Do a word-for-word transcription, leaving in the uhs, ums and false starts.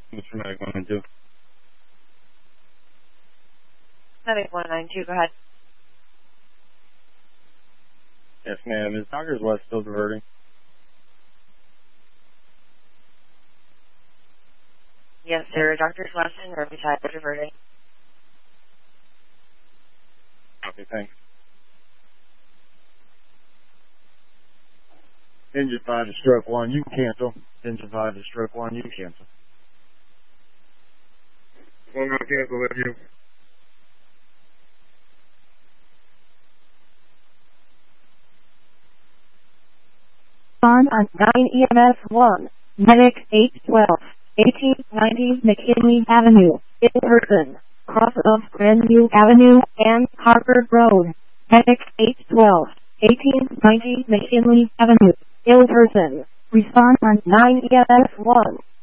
Mister Medic one nine two. Medic one nine two, go ahead. Yes, ma'am. Is Doctors West still diverting? Yes, sir. Doctors West and Riverside are diverting. Okay, thanks. Engine five to stroke one, you can cancel. Engine five to stroke one, you can cancel. One more cancel with you. On on nine E M S one, Medic eight twelve, eighteen ninety McKinley Avenue, in person, cross of Grandview Avenue and Harvard Road. Medic eight twelve, eighteen ninety McKinley Avenue, in person. Respond on nine E M S one.